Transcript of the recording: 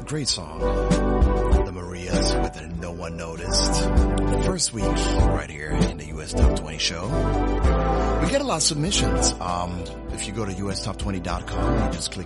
great song. The Marias with No One Noticed. First week right here in the US Top 20 show. We get a lot of submissions. If you go to ustop20.com, you just click